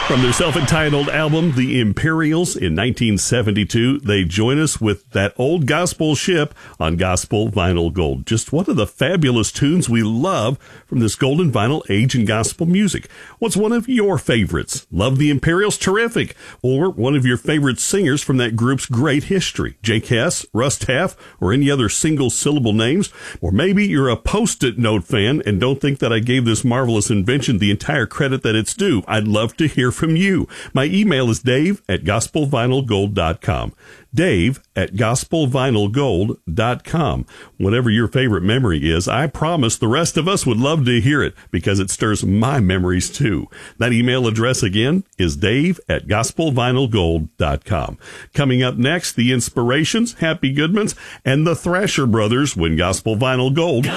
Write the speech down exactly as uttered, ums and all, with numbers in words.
From their self-entitled album, The Imperials, in nineteen seventy-two, they join us with That Old Gospel Ship on Gospel Vinyl Gold. Just one of the fabulous tunes we love from this golden vinyl age in gospel music. What's one of your favorites? Love The Imperials? Terrific. Or one of your favorite singers from that group's great history? Jake Hess, Russ Taff, or any other single-syllable names? Or maybe you're a Post-it note fan and don't think that I gave this marvelous invention the entire credit that it's due. I'd love to hear from you. My email is dave at gospel vinyl gold dot com. Dave at gospel vinyl gold dot com. Whatever your favorite memory is, I promise the rest of us would love to hear it because it stirs my memories too. That email address again is dave at gospel vinyl gold dot com. Coming up next, the Inspirations, Happy Goodmans, and the Thrasher Brothers when Gospel Vinyl Gold